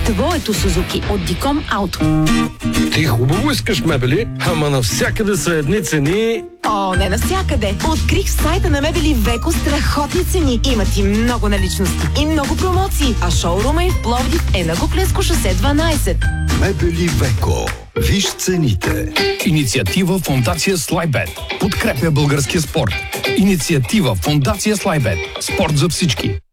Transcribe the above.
твоето Сузуки от Диком Ауто. Ти хубаво искаш мебели, ама навсякъде са едни цени. О, не навсякъде. Открих в сайта на Мебели Веко страхотни цени. Имат и много наличности и много промоции. А шоурума им в Пловдив е на Куклensко шосе 12. Мебели Веко. Виж цените. Инициатива Фондация Слайбет. Подкрепя българския спорт. Инициатива Фондация Слайбет. Спорт за всички.